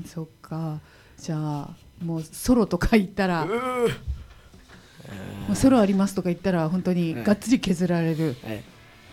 そっか。じゃあもうソロとか言ったら、もうソロありますとか言ったら本当にがっつり削られる。 はい、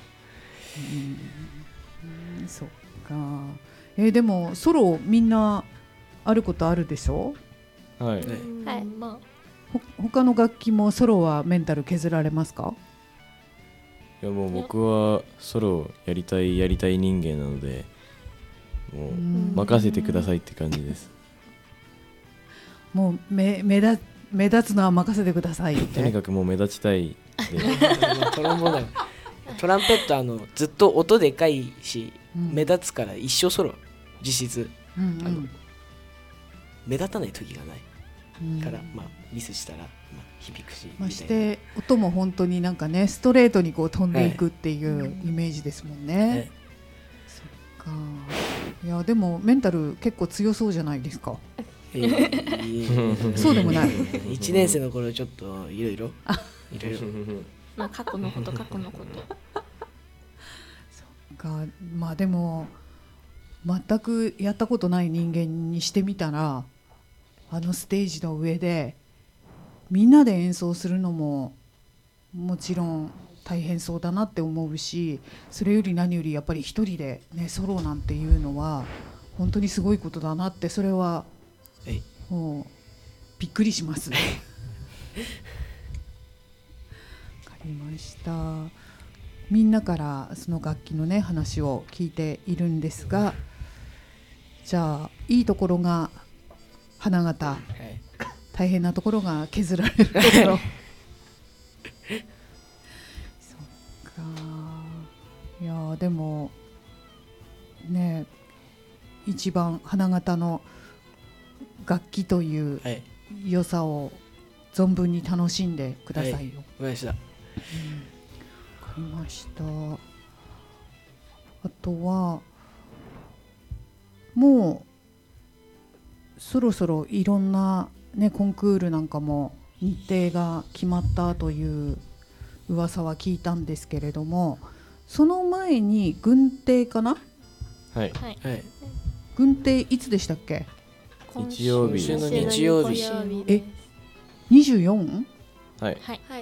そっか。でもソロみんなあることあるでしょ。 はい、 はい、ま他の楽器もソロはメンタル削られますか？ いやもう僕はソロやりたい人間なので、もう任せてくださいって感じです。 もう目立つのは任せてくださいって。 とにかくもう目立ちたいでトランボーントランペットずっと音でかいし、目立つから一生ソロ実質、目立たない時がないから、まあミスしたら、響くし、 まして音も本当になんかねストレートにこう飛んでいくっていうイメージですもんね。そっか。いやでもメンタル結構強そうじゃないですか。そうでもない。 1年生の頃ちょっといろいろまあ過去のことそっか。まあでも全くやったことない人間にしてみたら、あのステージの上でみんなで演奏するのももちろん大変そうだなって思うし、それより何よりやっぱり一人でねソロなんていうのは本当にすごいことだなって、それはもうびっくりします。わかりました。みんなからその楽器のね話を聞いているんですが、じゃあいいところが花形、大変なところが削られるところ。そっか。いやでもね、一番花形の楽器という良さを存分に楽しんでくださいよ。 わかりました。 わかりました。あとはもうそろそろいろんな、ね、コンクールなんかも日程が決まったという噂は聞いたんですけれども、その前に軍艇かな。 はい、 軍艇いつでしたっけ？ 日曜日です。 今週の日曜日。 24？ はい、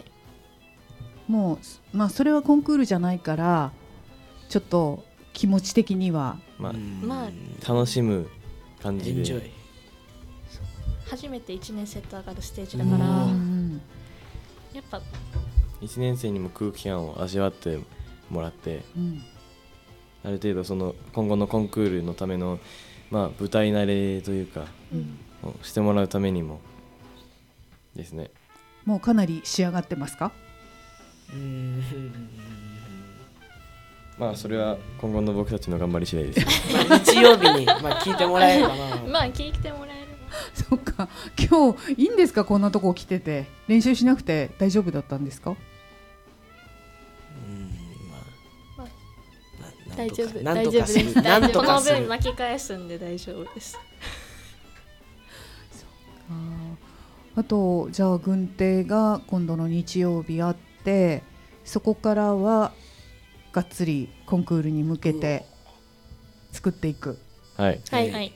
もう、まあそれはコンクールじゃないからちょっと気持ち的にはまあ楽しむ感じで、 初めて1年生と上がるステージだから、やっぱ 1年生にも空気感を味わってもらって、ある程度その今後のコンクールのための、舞台慣れというか、してもらうためにもですね。 もうかなり仕上がってますか？ それは今後の僕たちの頑張り次第です。 日曜日に聞いてもらえればな。 聞いてもらえれば。 そっか。今日いいんですか？こんなとこ来てて練習しなくて大丈夫だったんですか？ 大丈夫なんとかする。 この分巻き返すんで大丈夫です。 あとじゃあ軍艇が今度の日曜日あって、そこからはがっつりコンクールに向けて作っていく。 はい、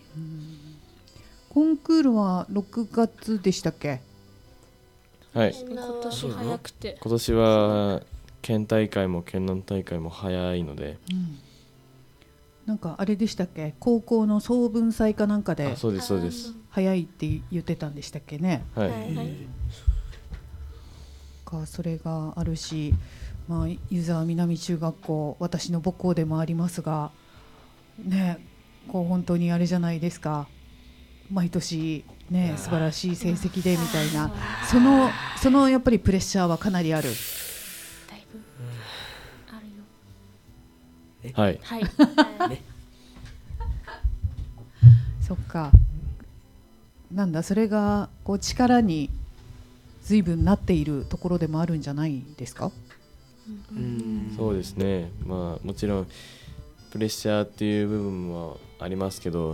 コンクールは6月でしたっけ？ はい、 今年早くて、 今年は県大会も県南大会も早いので、 なんかあれでしたっけ？高校の総文祭かなんかでそうですそうです、 早いって言ってたんでしたっけね。それがあるし、湯沢南中学校、私の母校でもありますがね、こう本当にあれじゃないですか、毎年ね素晴らしい成績でみたいな、そのやっぱりプレッシャーはかなりある。 だいぶあるよ。 はい、 そっか。なんだ、それがこう力に随分なっているところでもあるんじゃないですか？ そうですね。もちろんプレッシャーっていう部分もありますけど、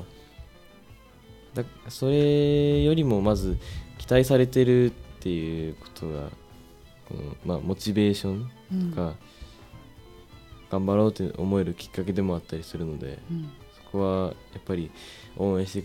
それよりもまず期待されてるっていうことが、モチベーションとか、頑張ろうって思えるきっかけでもあったりするので、そこはやっぱり応援して